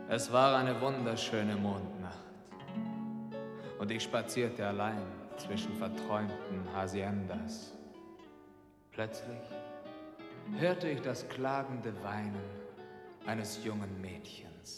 Es war eine wunderschöne Mondnacht und ich spazierte allein zwischen verträumten Haciendas. Plötzlich hörte ich das klagende Weinen eines jungen Mädchens.